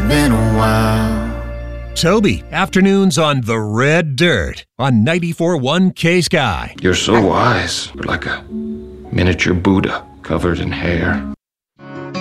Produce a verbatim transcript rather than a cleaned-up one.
been a while. Toby, afternoons on The Red Dirt on ninety-four point one K-Sky. You're so wise. You're like a miniature Buddha covered in hair.